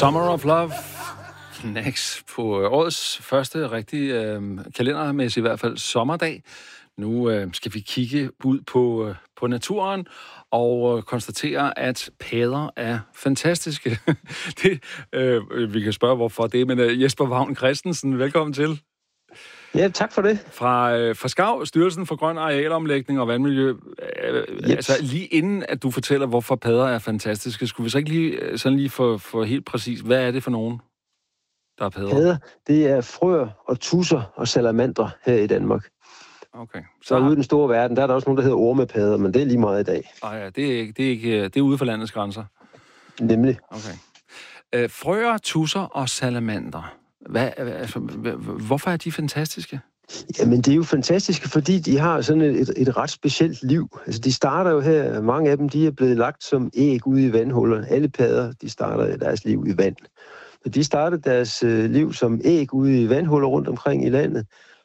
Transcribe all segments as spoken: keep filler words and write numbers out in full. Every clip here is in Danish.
Summer of Love. Knacks på årets første rigtige øh, kalendermæssigt i hvert fald sommerdag. Nu øh, skal vi kigge ud på, øh, på naturen og øh, konstatere, at padder er fantastiske. det, øh, vi kan spørge, hvorfor det, men øh, Jesper Vagn Christensen, velkommen til. Ja, tak for det. Fra, øh, fra Skav, Styrelsen for Grøn Arealomlægning og Vandmiljø. Øh, yep. Altså lige inden, at du fortæller, hvorfor padder er fantastiske, skulle vi så ikke lige, sådan lige få, få helt præcis, hvad er det for nogen, der er padder? Padder, det er frøer og tusser og salamandre her i Danmark. Okay. Så, så ude i den store verden, der er der også nogen, der hedder ormepadder, men det er lige meget i dag. Nej, ja, det er ikke, det er ikke, det er ude for landets grænser. Nemlig. Okay. Øh, frøer, tusser og salamander. Hvad, altså, hvorfor er de fantastiske? Jamen, det er jo fantastiske, fordi de har sådan et, et, et ret specielt liv. Altså, de starter jo her, mange af dem, de er blevet lagt som æg ude i vandhuller. Alle padder, de starter deres liv i vand. Så de startede deres øh, liv som æg ude i vandhuller rundt omkring i landet.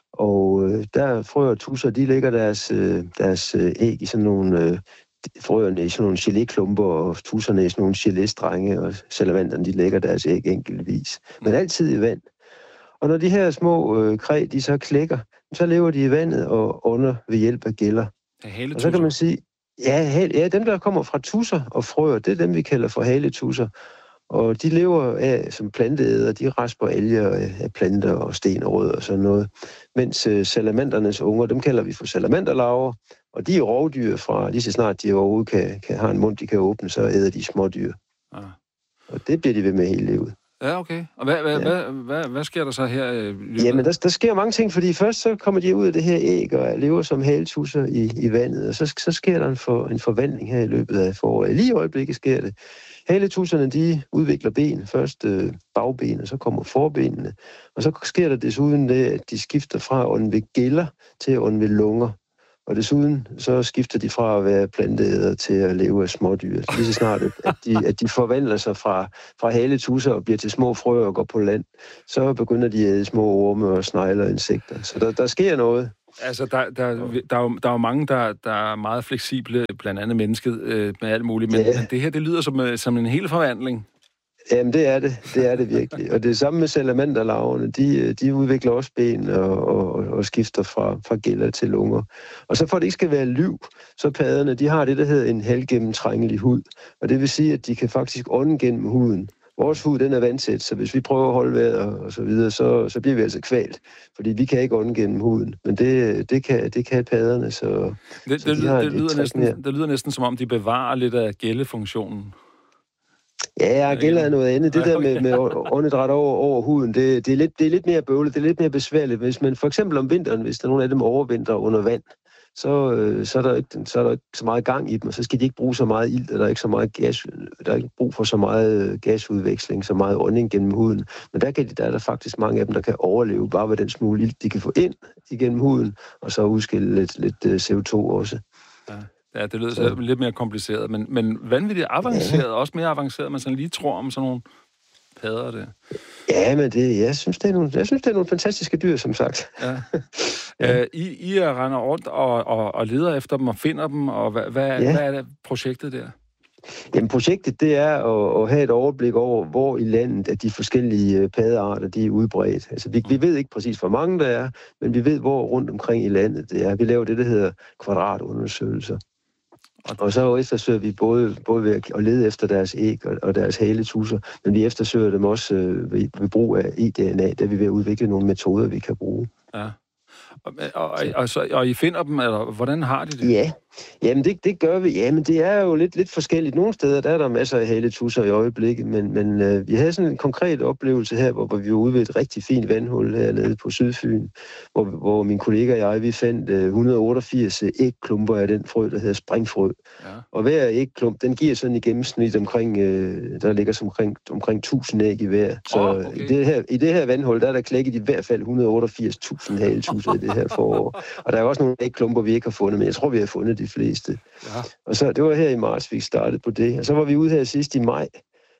Og øh, der frøer og tusser, de lægger deres, øh, deres øh, æg i sådan nogle... Øh, frøerne i sådan nogle geléklumper, og tusserne i sådan nogle geléstrenge, og salamanderne, de lægger deres æg enkeltvis. Men altid i vand. Og når de her små øh, kræ, de så klækker, så lever de i vandet og under ved hjælp af gælder. Og så kan man sige, ja, ja, dem der kommer fra tusser og frøer, det er dem, vi kalder for haletusser. Og de lever af som planteæder, de rasper alger af planter og sten og rødder og sådan noget. Mens øh, salamandernes unger, dem kalder vi for salamanderlarver, og de er rovdyr fra, lige så snart de overhovedet kan, kan have en mund, de kan åbne, så æder de smådyr. Ah. Og det bliver de ved med hele livet. Ja, okay. Og hvad, hvad, ja. hvad, hvad, hvad sker der så her? Øh, Jamen, der, der sker mange ting, fordi først så kommer de ud af det her æg og lever som haletusser i, i vandet, og så, så sker der en, for, en forvandling her i løbet af foråret. Lige i øjeblikket sker det. Haletusserne, de udvikler ben. Først øh, bagben, og så kommer forbenene. Og så sker der desuden det, at de skifter fra at ånde ved gælder til at ånde ved lunger. Og desuden så skifter de fra at være planteæder til at leve af smådyr. Lige så snart, at de, at de forvandler sig fra, fra haletusser og bliver til små frøer og går på land, så begynder de at æde små orme og snegler og insekter. Så der, der sker noget. Altså, der, der, der, er jo, der er jo mange, der, der er meget fleksible, blandt andet mennesket, øh, med alt muligt, men, ja. men det her, det lyder som, som en hel forvandling. Jamen, det er det. Det er det virkelig. Og det samme med salamanderlarverne. De, de udvikler også ben og, og, og skifter fra, fra gælder til lunger. Og så for at det ikke skal være liv, så padderne, de har det, der hedder en halvgennemtrængelig hud. Og det vil sige, at de kan faktisk ånde gennem huden. Vores hud, den er vandtæt, så hvis vi prøver at holde vejret og så videre, så, så bliver vi altså kvalt. Fordi vi kan ikke ånde gennem huden. Men det, det, kan, det kan padderne, så... Det, så det, de det, det, lyder næsten, det lyder næsten, som om de bevarer lidt af gældefunktionen. Ja, gælder er noget andet. Det der med, med åndedræt over, over huden, det, det, er lidt, det er lidt mere bøvlet, det er lidt mere besværligt. Hvis man for eksempel om vinteren, hvis der er nogen af dem overvintrer under vand, så, øh, så, er der ikke, så er der ikke så meget gang i dem, og så skal de ikke bruge så meget ilt, og der er ikke så meget gas, der er ikke brug for så meget gasudveksling, så meget ånding gennem huden. Men der, kan de, der er der faktisk mange af dem, der kan overleve bare ved den smule ilt, de kan få ind igennem huden, og så udskille lidt, lidt C O to også. Ja. Ja, det lyder så lidt mere kompliceret, men, men vanvittigt avanceret, ja. Også mere avanceret, man sådan lige tror om sådan nogle padder der. Ja, men det, jeg, synes, det er nogle, jeg synes, det er nogle fantastiske dyr, som sagt. Ja. ja. Uh, I, I render rundt og, og, og leder efter dem og finder dem, og hvad, hvad, ja. hvad er det projektet der? Jamen, projektet, det er at, at have et overblik over, hvor i landet at de forskellige paddearter, de er udbredt. Altså, vi, vi ved ikke præcis, hvor mange der er, men vi ved, hvor rundt omkring i landet det er. Vi laver det, der hedder kvadratundersøgelser. Og så eftersøger vi både, både ved at lede efter deres æg og, og deres haletusser, men vi eftersøger dem også øh, ved, ved brug af e D N A, der vi ved at udvikle nogle metoder, vi kan bruge. Ja. Og, og, og, og, så, og I finder dem, eller hvordan har de det? Ja, jamen det, det gør vi. Jamen det er jo lidt, lidt forskelligt. Nogle steder der er der masser af haletusser i øjeblikket, men, men øh, vi havde sådan en konkret oplevelse her, hvor, hvor vi var ude ved et rigtig fint vandhul hernede på Sydfyn, hvor, hvor min kollega og jeg, vi fandt øh, et hundrede og otteogfirs ægklumper af den frø, der hedder springfrø. Ja. Og hver ægklump, den giver sådan i gennemsnit omkring, øh, der ligger omkring, omkring tusind æg i hver. Så oh, okay. i, det her, i det her vandhul, der er der klækket i hvert fald et hundrede og otteogfirs tusind haletusser i det her forår. Og der er også nogle ægklumper, vi ikke har fundet, men jeg tror, vi har fundet de fleste. Ja. Og så, det var her i marts, vi startede på det. Og så var vi ude her sidst i maj,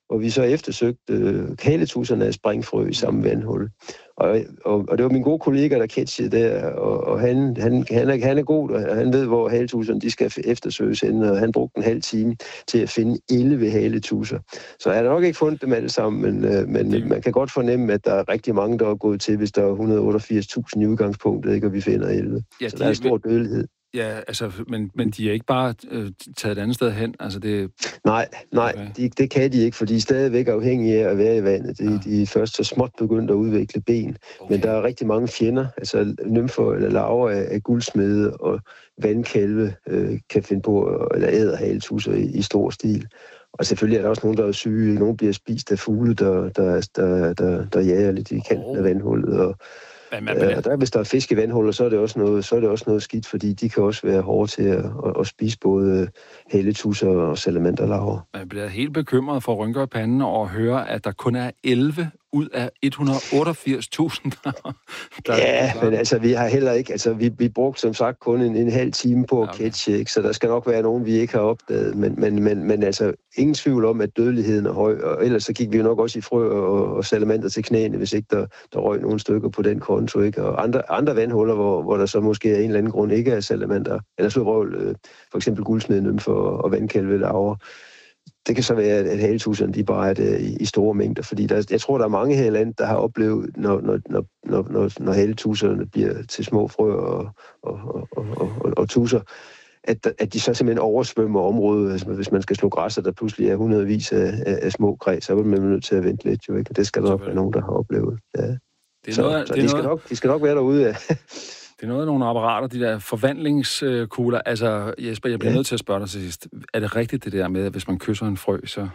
hvor vi så eftersøgte øh, haletusserne af springfrø i samme vandhul. Og, og, og det var min gode kollega, der catchede der, og, og han, han, han, er, han er god, og han ved, hvor haletusserne de skal eftersøges henne, og han brugte en halv time til at finde elleve haletusser. Så jeg har nok ikke fundet dem alle sammen, men, øh, men det... man kan godt fornemme, at der er rigtig mange, der er gået til, hvis der er et hundrede og otteogfirs tusind i udgangspunktet, ikke, og vi finder elleve. Ja, så der er stor dødelighed. Ja, altså, men, men de er ikke bare øh, taget et andet sted hen? Altså, det... Nej, nej, okay. de, det kan de ikke, for de er stadigvæk afhængige af at være i vandet. De, ja. de er først så småt begyndt at udvikle ben. Okay. Men der er rigtig mange fjender, altså nymfer eller larver af, af guldsmede og vandkalve øh, kan finde på, eller æder haletusser i, i stor stil. Og selvfølgelig er der også nogen, der er syge. Nogen bliver spist af fugle, der, der, der, der, der jager lidt i kanten oh. af vandhullet, og Ja, der, hvis der er fisk i vandhuller, så er det også noget, så er det også noget skidt, fordi de kan også være hårde til at, at, at spise både haletusser og salamanderlarver. Jeg bliver helt bekymret for rynker i panden over at høre, at der kun er elleve ud af et hundrede og otteogfirs tusind. Ja, men altså, vi har heller ikke, altså, vi, vi brugte som sagt kun en, en halv time på at okay. catche, ikke? Så der skal nok være nogen, vi ikke har opdaget, men, men, men, men altså, ingen tvivl om, at dødeligheden er høj, og ellers så gik vi jo nok også i frø og, og salamander til knæene, hvis ikke der, der røg nogle stykker på den konto, ikke? Og andre, andre vandhuller, hvor, hvor der så måske af en eller anden grund ikke er salamander, eller så røg øh, for eksempel guldsmedenymfer og, og vandkalvelarver. Det kan så være, at haletusserne de bare er det i, i store mængder, fordi der, jeg tror, der er mange her i landet, der har oplevet, når, når, når, når, når haletusserne bliver til små frø og, og, og, og, og, og tusser, at, at de så simpelthen oversvømmer området. Altså, hvis man skal slå græs, og der pludselig er hundredvis af, af, af små græs, så er man nødt til at vente lidt. Jo, ikke? Det skal der nok være nogen, der har oplevet. Ja. Det er så noget, så det de, skal noget... nok, de skal nok være derude. Ja. Det er noget af nogle apparater, de der forvandlingskugler. Altså, Jesper, jeg bliver ja. nødt til at spørge dig til sidst. Er det rigtigt det der med, at hvis man kysser en frø, så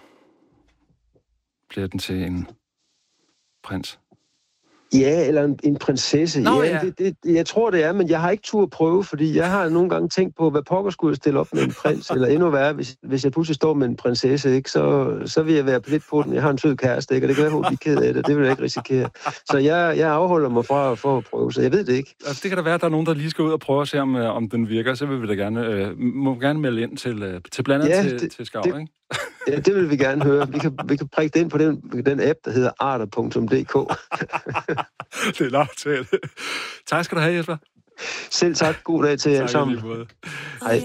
bliver den til en prins? Ja, eller en, en prinsesse. Nå, ja, ja. Det, det, jeg tror, det er, men jeg har ikke tur at prøve, fordi jeg har nogle gange tænkt på, hvad pokker skulle jeg stille op med en prins, eller endnu værre, hvis, hvis jeg pludselig står med en prinsesse, ikke, så, så vil jeg være lidt på den. Jeg har en sød kæreste, ikke, og det kan være, at hun bliver ked af det. Det vil jeg ikke risikere. Så jeg, jeg afholder mig fra for at prøve, så jeg ved det ikke. Altså, det kan da være, at der er nogen, der lige skal ud og prøve at se, om, om den virker. Så vil vi da gerne, øh, må gerne melde ind til, øh, til blandt andet ja, til, til Skav, ikke? Ja, det vil vi gerne høre. Vi kan, vi kan prikke det ind på den, den app, der hedder arter punktum d k. Det er langt til. Tak skal du have, Jesper. Selv tak. God dag til jer sammen. Hej.